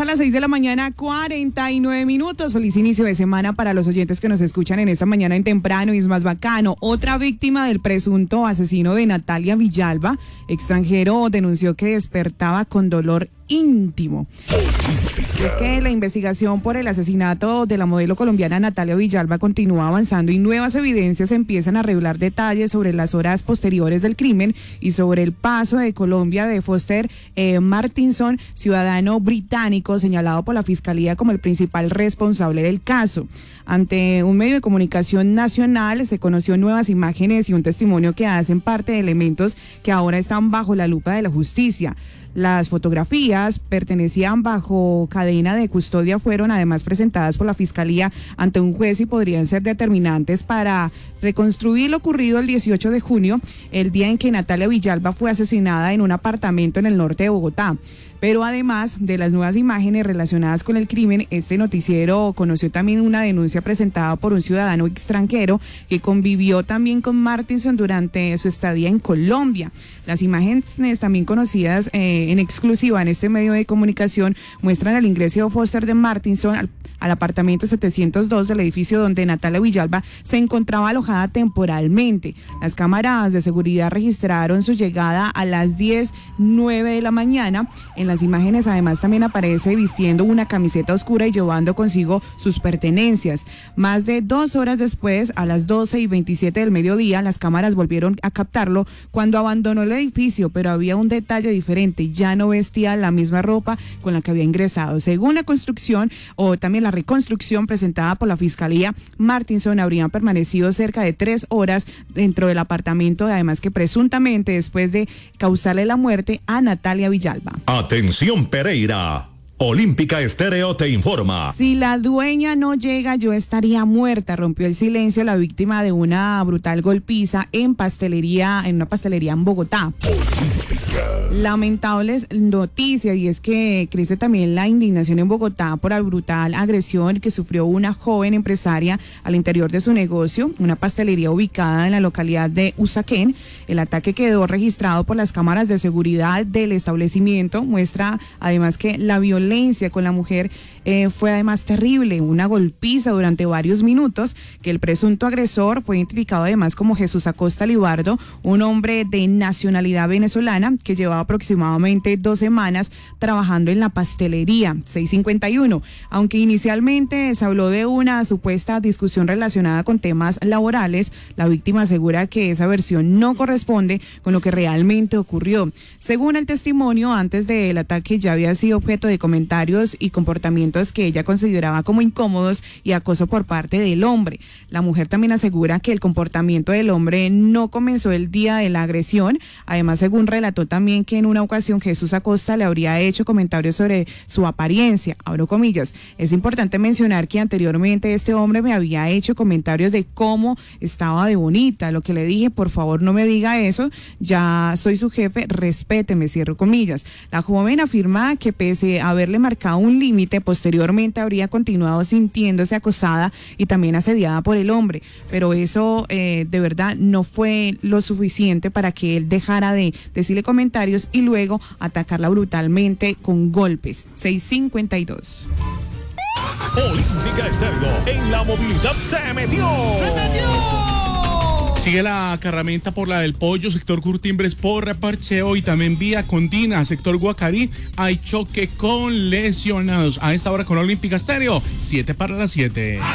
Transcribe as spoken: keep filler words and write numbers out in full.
a las seis de la mañana, cuarenta y nueve minutos. Feliz inicio de semana para los oyentes que nos escuchan en esta mañana en temprano y es más bacano. Otra víctima del presunto asesino de Natalia Villalba, extranjero, denunció que despertaba con dolor íntimo. Es que la investigación por el asesinato de la modelo colombiana Natalia Villalba continúa avanzando y nuevas evidencias empiezan a revelar detalles sobre las horas posteriores del crimen y sobre el paso de Colombia de Foster eh, Martinson, ciudadano británico señalado por la Fiscalía como el principal responsable del caso. Ante un medio de comunicación nacional se conoció nuevas imágenes y un testimonio que hacen parte de elementos que ahora están bajo la lupa de la justicia. Las fotografías pertenecían bajo cadena de custodia, fueron además presentadas por la Fiscalía ante un juez y podrían ser determinantes para reconstruir lo ocurrido el dieciocho de junio, el día en que Natalia Villalba fue asesinada en un apartamento en el norte de Bogotá. Pero además de las nuevas imágenes relacionadas con el crimen, este noticiero conoció también una denuncia presentada por un ciudadano extranjero que convivió también con Martinson durante su estadía en Colombia. Las imágenes también conocidas eh, en exclusiva en este medio de comunicación muestran el ingreso de Foster de Martinson al, al apartamento setecientos dos del edificio donde Natalia Villalba se encontraba alojada temporalmente. Las cámaras de seguridad registraron su llegada a las diez nueve de la mañana. En las imágenes además también aparece vistiendo una camiseta oscura y llevando consigo sus pertenencias. Más de dos horas después, a las doce y veintisiete del mediodía, las cámaras volvieron a captarlo cuando abandonó el edificio, pero había un detalle diferente, ya no vestía la misma ropa con la que había ingresado. Según la construcción o también la reconstrucción presentada por la Fiscalía, Martinson habría permanecido cerca de tres horas dentro del apartamento, además que presuntamente después de causarle la muerte a Natalia Villalba. Atención Pereira, Olímpica Estéreo te informa. Si la dueña no llega, yo estaría muerta. Rompió el silencio la víctima de una brutal golpiza en pastelería, en una pastelería en Bogotá. Lamentables noticias, y es que crece también la indignación en Bogotá por la brutal agresión que sufrió una joven empresaria al interior de su negocio, una pastelería ubicada en la localidad de Usaquén. El ataque quedó registrado por las cámaras de seguridad del establecimiento. Muestra además que la violencia con la mujer eh, fue además terrible, una golpiza durante varios minutos, que el presunto agresor fue identificado además como Jesús Acosta Libardo, un hombre de nacionalidad venezolana que llevaba aproximadamente dos semanas trabajando en la pastelería. seis cincuenta y uno. Aunque inicialmente se habló de una supuesta discusión relacionada con temas laborales, la víctima asegura que esa versión no corresponde con lo que realmente ocurrió. Según el testimonio, antes del ataque ya había sido objeto de comentarios y comportamientos que ella consideraba como incómodos y acoso por parte del hombre. La mujer también asegura que el comportamiento del hombre no comenzó el día de la agresión. Además, según relató también que en una ocasión Jesús Acosta le habría hecho comentarios sobre su apariencia, abro comillas. Es importante mencionar que anteriormente este hombre me había hecho comentarios de cómo estaba de bonita, lo que le dije, por favor no me diga eso, ya soy su jefe, respéteme, cierro comillas. La joven afirma que pese a haberle marcado un límite, posteriormente habría continuado sintiéndose acosada y también asediada por el hombre, pero eso eh, de verdad no fue lo suficiente para que él dejara de decirle comentarios y luego atacarla brutalmente con golpes. seis cincuenta y dos. Olímpica Estéreo en la movilidad se metió. ¡Se metió! Sigue la carramenta por la del Pollo, sector Curtimbres, Porra, Parcheo y también vía Condina, sector Guacarí. Hay choque con lesionados. A esta hora con Olímpica Estéreo, siete para las siete.